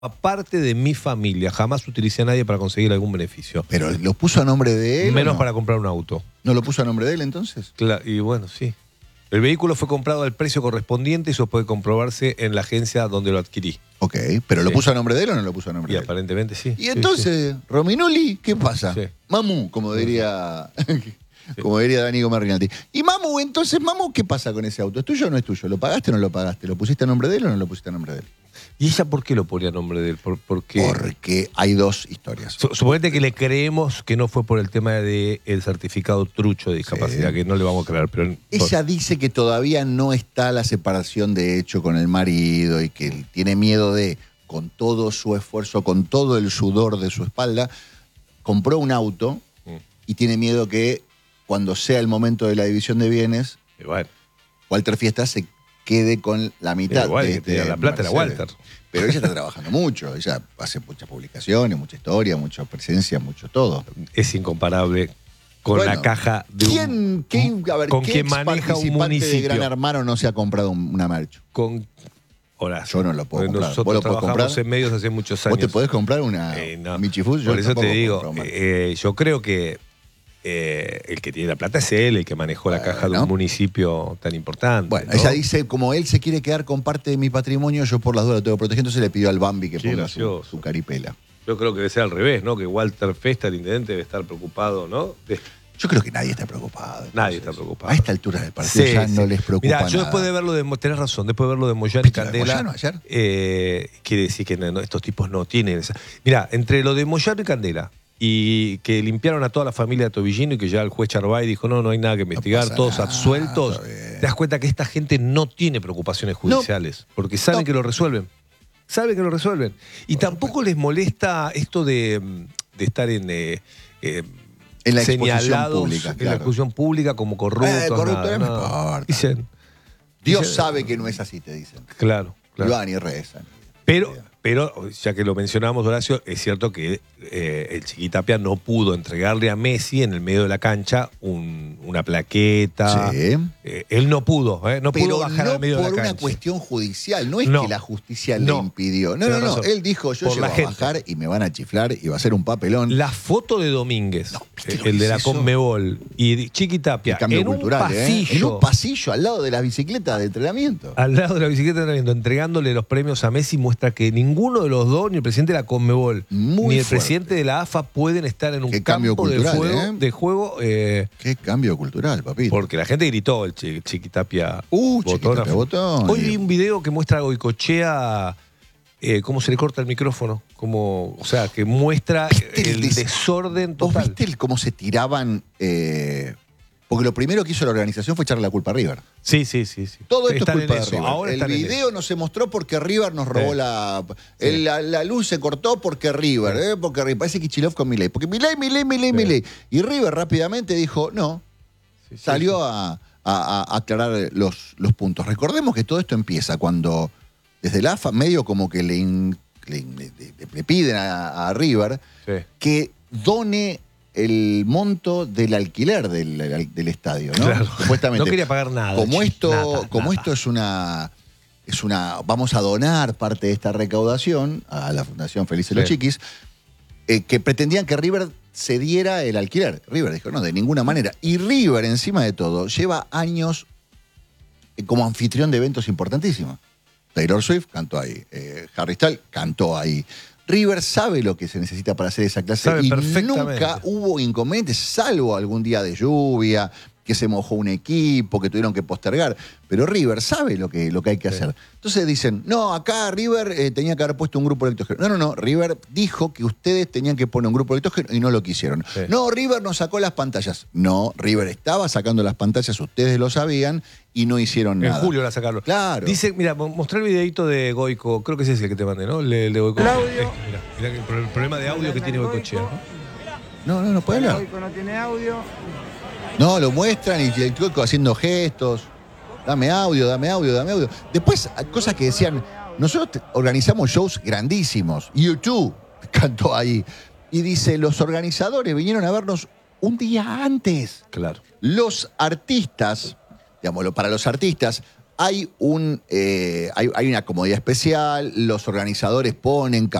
aparte de mi familia. Jamás utilicé a nadie para conseguir algún beneficio. ¿Pero lo puso a nombre de él? Menos no? para comprar un auto. ¿No lo puso a nombre de él entonces? Claro, y bueno, sí. El vehículo fue comprado al precio correspondiente y eso puede comprobarse en la agencia donde lo adquirí. Ok, ¿pero lo Sí. puso a nombre de él o no lo puso a nombre Y de él? aparentemente sí. Y entonces, Rominoli, ¿qué pasa? Sí. Mamu, como diría... Como diría Dani Gómez Rinaldi. Y Mamu, entonces, Mamu, ¿qué pasa con ese auto? ¿Es tuyo o no es tuyo? ¿Lo pagaste o no lo pagaste? ¿Lo pusiste a nombre de él o no lo pusiste a nombre de él? ¿Y ella por qué lo ponía a nombre de él? Porque hay dos historias. Suponete que le creemos que no fue por el tema del certificado trucho de discapacidad, Sí. que no le vamos a creer. Pero Ella dice que todavía no está la separación de hecho con el marido y que tiene miedo de, con todo su esfuerzo, con todo el sudor de su espalda, compró un auto y tiene miedo que cuando sea el momento de la división de bienes, igual. Walter Fiesta se quede con la mitad. Igual, de que tenía la plata era Mercedes. Walter. Pero ella está trabajando mucho, ella hace muchas publicaciones, mucha historia, mucha presencia, mucho todo. Es incomparable con Bueno, la caja de con ¿qué quien maneja un exparticipante municipio. de Gran Hermano no se ha comprado una merch? Con Horacio. Yo no lo puedo comprar. Nosotros ¿Vos lo podés trabajamos comprar? en medios hace muchos años. ¿Vos te podés comprar una No. Michifus? Por eso te digo, yo creo que el que tiene la plata es él, el que manejó la caja de un municipio tan importante. Bueno, ¿no? ella dice, como él se quiere quedar con parte de mi patrimonio, yo por las dudas lo tengo protegido, entonces le pidió al Bambi que Qué ponga gracioso. su caripela. Yo creo que debe ser al revés, ¿no? Que Walter Festa, el intendente, debe estar preocupado, ¿no? Yo creo que nadie está preocupado. Nadie está preocupado. A esta altura del partido ya no les preocupa Mirá, nada. yo después de verlo de... Tenés razón, después de verlo de Moyano y ¿Viste lo de Candela... Moyano ayer? Quiere decir que estos tipos no tienen esa... Mirá, entre lo de Moyano y Candela y que limpiaron a toda la familia de Tobillino y que ya el juez Charbay dijo no hay nada que investigar, pasa todos nada, absueltos, está bien. te das cuenta que esta gente no tiene preocupaciones judiciales, porque saben que lo resuelven. Saben que lo resuelven. Y tampoco les molesta esto de estar en la exposición señalados pública, en la claro. exposición pública como corruptos. Corrupto, no me nada. importa. Dicen, Dios dicen- sabe que no es así, te dicen. Claro, Y claro. van y rezan. Pero, ya que lo mencionamos, Horacio, es cierto que el Chiquitapia no pudo entregarle a Messi en el medio de la cancha una plaqueta. Sí. Él no pudo, no Pero pudo bajar no al medio de por la una cancha. cuestión judicial, no es No. que la justicia le No. impidió. No, Tenés no, no. razón. Él dijo, yo Por llego la a gente. bajar y me van a chiflar y va a ser un papelón. La foto de Domínguez, ¿viste lo que el de es la eso? Conmebol, y Chiquitapia, Cambio en cultural, un pasillo, En un pasillo al lado de las bicicletas de entrenamiento. al lado de la bicicleta de entrenamiento, entregándole los premios a Messi, muestra que ninguno de los dos, ni el presidente de la Conmebol, Muy ni el fuerte. presidente de la AFA pueden estar en un Qué cambio campo cultural, de juego Qué cambio cultural, papito. porque la gente gritó el Chiquitapia. Chiquitapia botón. Hoy vi un video que muestra a Goicoechea cómo se le corta el micrófono, o sea, que muestra el desorden ¿Vos total. viste cómo se tiraban? Porque lo primero que hizo la organización fue echarle la culpa a River. Sí. Todo esto Están es culpa en de eso. River. Ahora El están en video no se mostró porque River nos robó Sí. la luz se cortó porque River, porque River. Parece Kichilov con Milei. Porque Milei. Y River rápidamente dijo, no. Salió a aclarar los puntos. Recordemos que todo esto empieza cuando desde la AFA medio como que le piden a River que done el monto del alquiler del estadio, ¿no? Claro. Supuestamente. No quería pagar nada. Como esto, Nada. esto es una. Vamos a donar parte de esta recaudación a la Fundación Felices los Sí. Chiquis, que pretendían que River cediera el alquiler. River dijo, no, de ninguna manera. Y River, encima de todo, lleva años como anfitrión de eventos importantísimos. Taylor Swift cantó ahí, Harry Styles cantó ahí. River sabe lo que se necesita para hacer esa clase Sabe y perfectamente. nunca hubo inconvenientes, salvo algún día de lluvia, que se mojó un equipo, que tuvieron que postergar. Pero River sabe lo que hay que hacer. Entonces dicen, no, acá River tenía que haber puesto un grupo electrógeno. No, River dijo que ustedes tenían que poner un grupo electrógeno y no lo quisieron. Sí. No, River nos sacó las pantallas. No, River estaba sacando las pantallas, ustedes lo sabían y no hicieron En nada. julio la sacaron. Claro. Dice, mira, mostré el videito de Goico, creo que ese es el que te mandé, ¿no? El de Goico. Mirá el problema de audio que tiene Goicoechea, ¿no? No puede hablar. Goico no tiene audio. No, lo muestran y el Goico haciendo gestos. Dame audio. Después, cosas que decían, nosotros organizamos shows grandísimos. YouTube cantó ahí. Y dice, los organizadores vinieron a vernos un día antes. Claro. Los artistas, digamos, para los artistas, hay una comodidad especial, los organizadores ponen